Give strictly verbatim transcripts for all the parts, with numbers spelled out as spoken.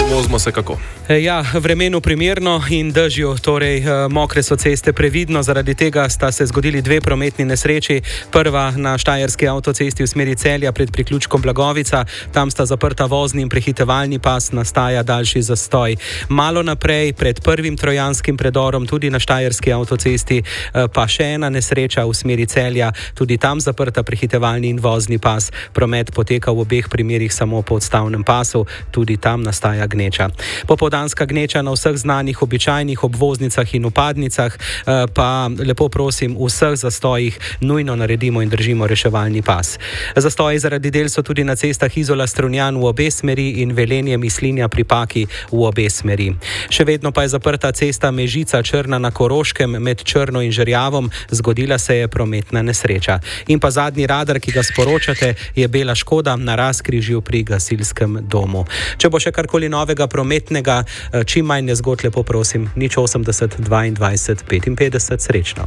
vozimo se kako. Ja, vremenu primerno in dežju, torej mokre so ceste, previdno, zaradi tega sta se zgodili dve prometni nesreči. Prva na štajerski avtocesti v smeri Celja pred priključkom Blagovica, tam sta zaprta vozni in prehitevalni pas, nastaja daljši zastoj. Malo naprej, pred prvim trojanskim predorom, tudi na štajerski avtocesti, pa še ena nesreča v smeri Celja, tudi tam zaprta prehitevalni in vozni pas. Promet poteka v obeh primerih samo po odstavnem pasu, tudi tam nastaja gneča. Popoldanska gneča na vseh znanih običajnih obvoznicah in upadnicah, pa lepo prosim, v vseh zastojih nujno naredimo in držimo reševalni pas. Zastoji zaradi del so tudi na cestah Izola-Strunjan v obe smeri in Velenje-Mislinja pri Paki v obe smeri. Še vedno pa je zaprta cesta Mežica-Črna na Koroškem med Črno in Žerjavom, zgodila se je prometna nesreča. In pa zadnji radar, ki ga sporočate, je bela škoda na razkrižju pri gasilskem domu. Če bo še karkoli novega prometnega, čim manj nezgod, lepo prosim, nič osemdeset dvaindvajset petinpetdeset, srečno.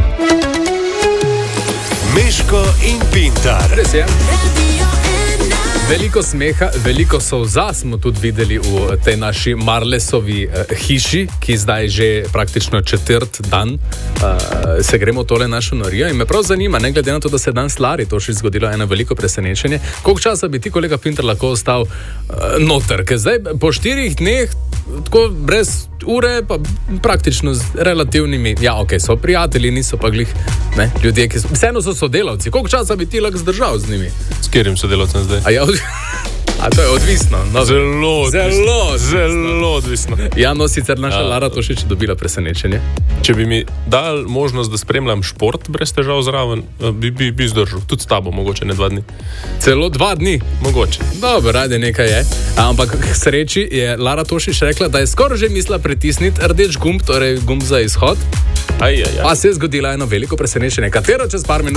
Meško in Pintar. Res je. Veliko smeha, veliko solza smo tudi videli v tej naši Marlesovi uh, hiši, ki zdaj že praktično četrt dan uh, se gremo tole našo norijo. In me prav zanima, ne glede na to, da se dan slari, to še zgodilo eno veliko presenečenje, koliko časa bi ti, kolega Pintar, lahko ostal uh, noter, ker zdaj po štirih dneh, tako brez ure, pa praktično z relativnimi, ja, ok, so prijatelji, niso pa glih, ne, ljudje, ki so, vseeno so sodelavci, koliko časa bi ti lahko zdržal z njimi? S katerim sodelavcem zdaj? A ja, a to je odvisno. No, zelo odvisno. Zelo, zelo odvisno. Ja, no, sicer naša ja. Lara Tošič je dobila presenečenje. Če bi mi dal možnost, da spremljam šport brez težav zraven, bi, bi, bi zdržal. Tudi s tabo, mogoče ne dva dni. Celo dva dni? Mogoče. Dobro, rade nekaj je. Ampak k sreči je Lara Tošič rekla, da je skoraj že mislila pritisniti rdeč gumb, torej gumb za izhod. Aj, aj, aj. Pa se je zgodila eno veliko presenečenje, katero čez par minut